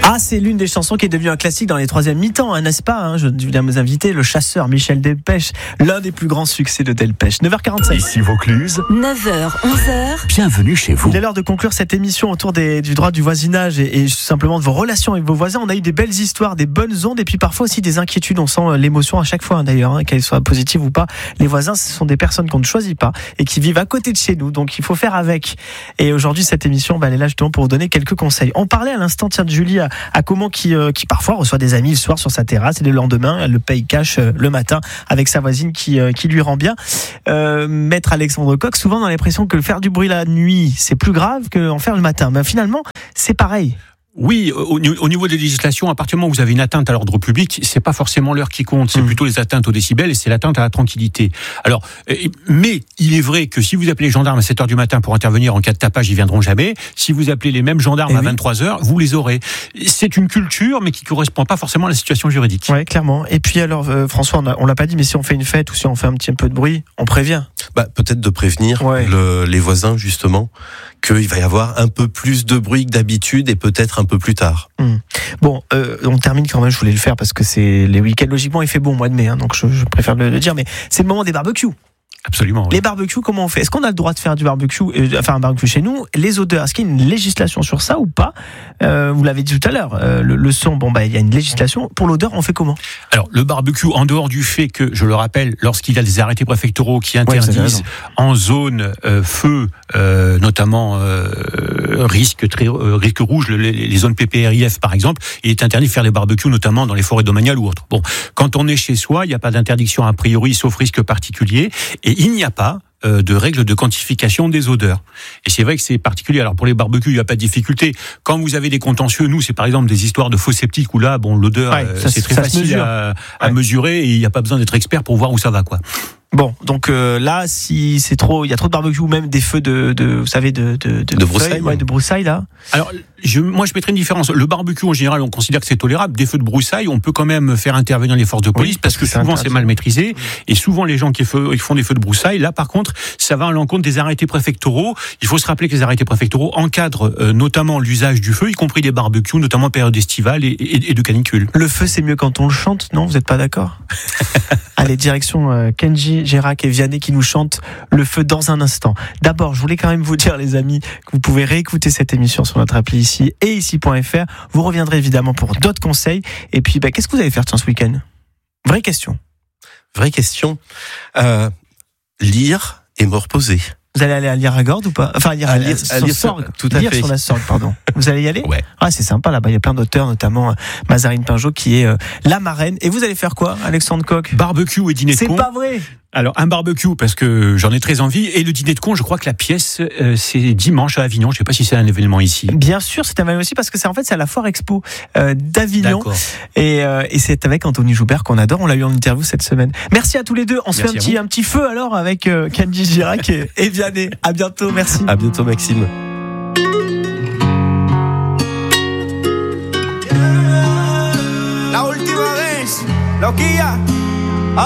Ah, c'est l'une des chansons qui est devenue un classique dans les troisièmes mi-temps, hein, n'est-ce pas, Je viens de vous inviter, le chasseur Michel Delpech, l'un des plus grands succès de Delpech. 9h45. Ici Vaucluse. 9h, 11h. Bienvenue chez vous. Il est l'heure de conclure cette émission autour du droit du voisinage et simplement de vos relations avec vos voisins. On a eu des belles histoires, des bonnes ondes et puis parfois aussi des inquiétudes. On sent l'émotion à chaque fois, d'ailleurs, qu'elle soit positive ou pas. Les voisins, ce sont des personnes qu'on ne choisit pas et qui vivent à côté de chez nous, donc il faut faire avec. Et aujourd'hui, cette émission, elle est là justement pour vous donner quelques conseils. On parlait à l'instant, de Julie à Caumont qui parfois reçoit des amis le soir sur sa terrasse et le lendemain, elle le paye cash le matin avec sa voisine qui lui rend bien. Maître Alexandre Coq, souvent on a l'impression que faire du bruit la nuit, c'est plus grave qu'en faire le matin. Mais finalement, c'est pareil. Oui, au niveau des législations, à partir du moment où vous avez une atteinte à l'ordre public, c'est pas forcément l'heure qui compte, c'est plutôt les atteintes aux décibels et c'est l'atteinte à la tranquillité. Alors, mais il est vrai que si vous appelez les gendarmes à 7h du matin pour intervenir en cas de tapage, ils viendront jamais. Si vous appelez les mêmes gendarmes à 23h, vous les aurez. C'est une culture, mais qui correspond pas forcément à la situation juridique. Ouais, clairement. Et puis alors, François, on l'a pas dit, mais si on fait une fête ou si on fait un petit peu de bruit, on prévient. Peut-être de prévenir les voisins, justement, qu'il va y avoir un peu plus de bruit que d'habitude et peut-être un peu plus tard. Bon, on termine quand même, je voulais le faire parce que c'est les week-ends, logiquement il fait bon au mois de mai, donc je préfère le dire, mais c'est le moment des barbecues. Absolument. Oui. Les barbecues, comment on fait ? Est-ce qu'on a le droit de faire du barbecue, un barbecue chez nous ? Les odeurs, est-ce qu'il y a une législation sur ça ou pas ? Vous l'avez dit tout à l'heure, le son, il y a une législation. Pour l'odeur, on fait comment ? Alors, le barbecue, en dehors du fait que, je le rappelle, lorsqu'il y a des arrêtés préfectoraux qui interdisent en zone feu, notamment risque rouge, les zones PPRIF par exemple, il est interdit de faire des barbecues, notamment dans les forêts domaniales ou autres. Bon, quand on est chez soi, il n'y a pas d'interdiction a priori, sauf risque particulier, et il n'y a pas de règles de quantification des odeurs. Et c'est vrai que c'est particulier. Alors pour les barbecues, il n'y a pas de difficulté. Quand vous avez des contentieux, nous, c'est par exemple des histoires de faux septiques où là, l'odeur, c'est très facile à mesurer et il n'y a pas besoin d'être expert pour voir où ça va, quoi. Bon, donc là, si c'est trop, il y a trop de barbecue ou même des feux de broussailles, de broussailles là. Alors, moi, je mettrais une différence. Le barbecue, en général, on considère que c'est tolérable. Des feux de broussailles, on peut quand même faire intervenir les forces de police parce que souvent c'est mal maîtrisé. Et souvent, les gens qui font des feux de broussailles, là, par contre, ça va à l'encontre des arrêtés préfectoraux. Il faut se rappeler que les arrêtés préfectoraux encadrent notamment l'usage du feu, y compris des barbecues, notamment en période estivale et de canicule. Le feu, c'est mieux quand on le chante, non ? Vous n'êtes pas d'accord ? Allez, direction Kenji Girac et Vianney qui nous chantent Le Feu dans un instant. D'abord, je voulais quand même vous dire, les amis, que vous pouvez réécouter cette émission sur notre appli ici et ici.fr. Vous reviendrez évidemment pour d'autres conseils. Et puis, qu'est-ce que vous allez faire ce week-end ? Vraie question. Lire et me reposer. Vous allez aller à lire à Gordes ou pas ? Enfin, lire sur Sorgue. Tout à lire fait. sur la Sorgue, pardon. Vous allez y aller ? Ouais. Ah, c'est sympa là-bas. Il y a plein d'auteurs, notamment Mazarine Pinjot qui est la marraine. Et vous allez faire quoi, Alexandre Coq ? Barbecue et dîner de con. C'est pas vrai. Alors, un barbecue, parce que j'en ai très envie, et le dîner de con, je crois que la pièce, c'est dimanche à Avignon. Je ne sais pas si c'est un événement ici. Bien sûr, c'est un événement aussi, parce que c'est à la Foire Expo d'Avignon. D'accord. Et c'est avec Anthony Joubert qu'on adore. On l'a eu en interview cette semaine. Merci à tous les deux. On se fait un petit feu alors avec Kenji Girac et Vianney. À bientôt. Merci. À bientôt, Maxime.